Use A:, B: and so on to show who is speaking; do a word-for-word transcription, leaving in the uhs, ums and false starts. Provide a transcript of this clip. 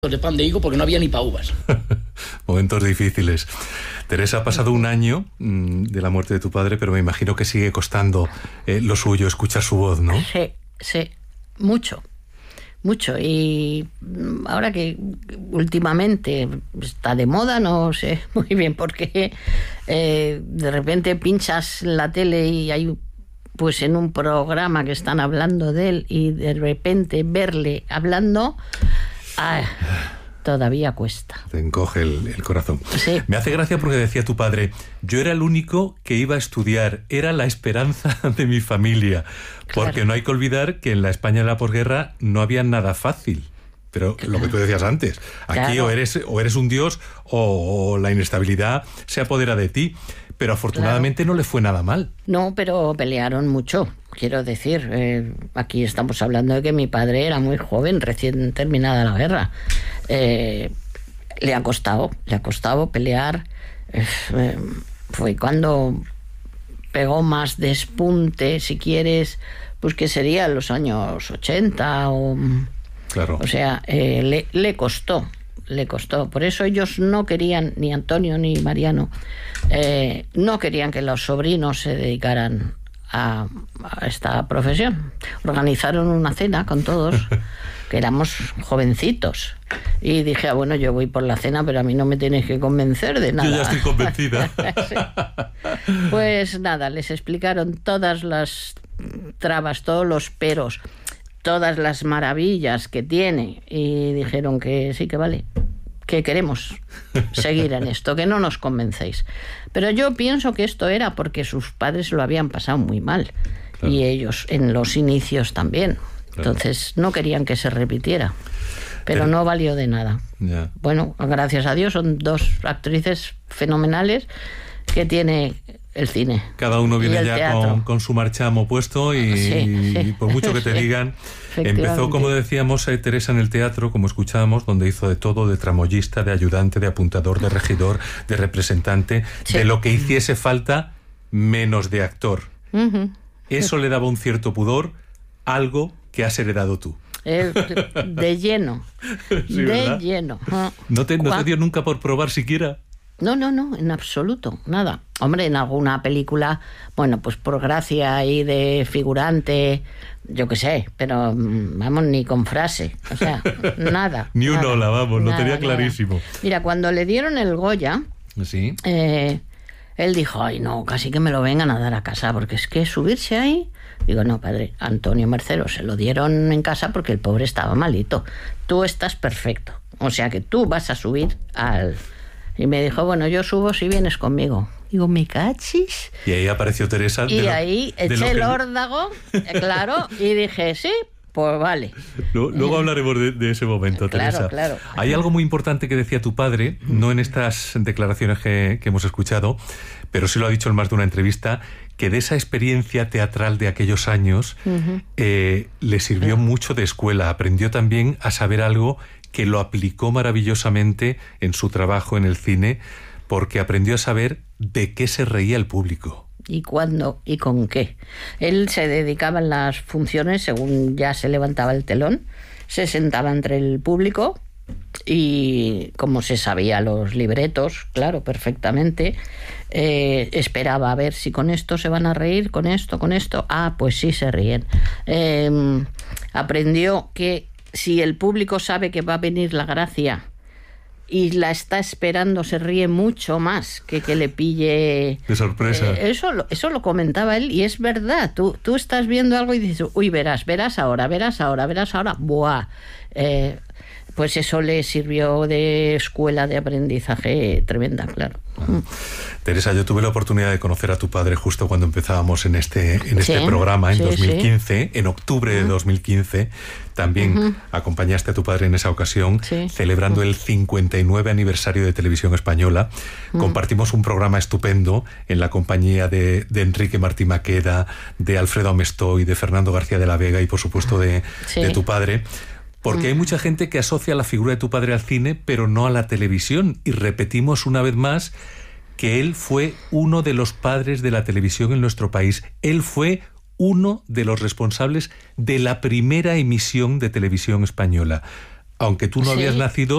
A: de pan de higo porque no había ni pa' uvas.
B: Momentos difíciles. Teresa, ha pasado un año mmm, de la muerte de tu padre, pero me imagino que sigue costando eh, lo suyo, escuchar su voz, ¿no?
C: Sí, sí, mucho, mucho. Y ahora que últimamente está de moda, no sé muy bien por qué, eh, de repente pinchas la tele y hay, pues en un programa que están hablando de él, y de repente verle hablando... Ah, todavía cuesta.
B: Te encoge el, el corazón.
C: Sí.
B: Me hace gracia porque decía tu padre, yo era el único que iba a estudiar, era la esperanza de mi familia. Claro. Porque no hay que olvidar que en la España de la posguerra no había nada fácil. Pero claro, lo que tú decías antes, aquí claro. o eres o eres un dios o, o la inestabilidad se apodera de ti. Pero afortunadamente claro. no le fue nada mal.
C: No, pero pelearon mucho. Quiero decir, eh, aquí estamos hablando de que mi padre era muy joven, recién terminada la guerra. Eh, le ha costado, le ha costado pelear. Eh, eh, fue cuando pegó más despunte, si quieres, pues que sería en los años ochenta o...
B: Claro.
C: O sea, eh, le, le costó. Le costó. Por eso ellos no querían, ni Antonio ni Mariano, eh, no querían que los sobrinos se dedicaran a, a esta profesión. Organizaron una cena con todos, que éramos jovencitos. Y dije, ah, bueno, yo voy por la cena, pero a mí no me tienes que convencer de nada.
B: Yo ya estoy convencida.
C: Sí. Pues nada, les explicaron todas las trabas, todos los peros, todas las maravillas que tiene, y dijeron que sí, que vale, que queremos seguir en esto, que no nos convencéis. Pero yo pienso que esto era porque sus padres lo habían pasado muy mal, claro. y ellos en los inicios también. Claro. Entonces no querían que se repitiera, pero, pero no valió de nada.
B: Yeah.
C: Bueno, gracias a Dios son dos actrices fenomenales que tiene el cine.
B: Cada uno viene ya con, con su marchamo puesto y,
C: sí, sí.
B: y por mucho que te sí. digan, empezó, como decíamos, eh, Teresa en el teatro, como escuchábamos, donde hizo de todo, de tramoyista, de ayudante, de apuntador, de regidor, de representante, sí. de lo que hiciese falta, menos de actor. Uh-huh. Eso le daba un cierto pudor, algo que has heredado tú.
C: Eh, de lleno,
B: sí,
C: de
B: ¿verdad?
C: lleno.
B: ¿No te, ¿No te dio nunca por probar siquiera?
C: No, no, no, en absoluto, nada. Hombre, en alguna película, bueno, pues por gracia ahí de figurante, yo qué sé, pero vamos, ni con frase, o sea, nada.
B: Ni un
C: nada,
B: hola, vamos,
C: nada,
B: lo tenía
C: nada.
B: clarísimo.
C: Mira, cuando le dieron el Goya,
B: ¿sí?
C: eh, él dijo, ay, no, casi que me lo vengan a dar a casa, porque es que subirse ahí... Digo, no, padre, Antonio Mercero se lo dieron en casa porque el pobre estaba malito. Tú estás perfecto, o sea que tú vas a subir al... Y me dijo, bueno, yo subo si vienes conmigo. Digo, ¿me cachis?
B: Y ahí apareció Teresa.
C: Y
B: de lo,
C: ahí
B: de
C: eché el
B: que...
C: órdago, claro, y dije, sí, pues vale.
B: Luego, luego hablaremos de, de ese momento,
C: claro,
B: Teresa.
C: Claro.
B: Hay algo muy importante que decía tu padre, no en estas declaraciones que, que hemos escuchado, pero sí lo ha dicho en más de una entrevista, que de esa experiencia teatral de aquellos años uh-huh. eh, le sirvió uh-huh. mucho de escuela. Aprendió también a saber algo que lo aplicó maravillosamente en su trabajo en el cine, porque aprendió a saber de qué se reía el público.
C: Y cuándo y con qué. Él se dedicaba en las funciones, según ya se levantaba el telón, se sentaba entre el público y, como se sabía los libretos, claro, perfectamente, eh, esperaba a ver si con esto se van a reír, con esto, con esto. Ah, pues sí se ríen. Eh, aprendió que si el público sabe que va a venir la gracia y la está esperando, se ríe mucho más que que le pille...
B: De sorpresa.
C: Eh, eso, lo, eso lo comentaba él, y es verdad. Tú, tú estás viendo algo y dices, uy, verás, verás ahora, verás ahora, verás ahora. ¡Buah! Eh, pues eso le sirvió de escuela de aprendizaje tremenda, claro.
B: Ah. Teresa, yo tuve la oportunidad de conocer a tu padre justo cuando empezábamos en este, en este sí, programa, en sí, dos mil quince, sí. en octubre uh-huh. de dos mil quince. También uh-huh. acompañaste a tu padre en esa ocasión, sí. celebrando uh-huh. el cincuenta y nueve aniversario de Televisión Española. Uh-huh. Compartimos un programa estupendo en la compañía de, de Enrique Martí Maqueda, de Alfredo Amestoy, de Fernando García de la Vega y, por supuesto, de, sí. de tu padre. Porque hay mucha gente que asocia la figura de tu padre al cine, pero no a la televisión. Y repetimos una vez más que él fue uno de los padres de la televisión en nuestro país. Él fue uno de los responsables de la primera emisión de televisión española. Aunque tú no
C: sí.
B: habías nacido,